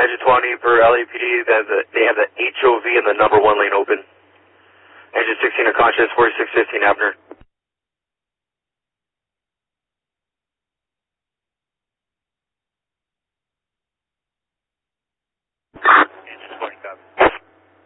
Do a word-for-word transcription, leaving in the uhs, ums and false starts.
Engine twenty for L A P D, they have the, they have the H O V and the number one lane open. Engine sixteen, unconscious, forty-six fifteen, Abner.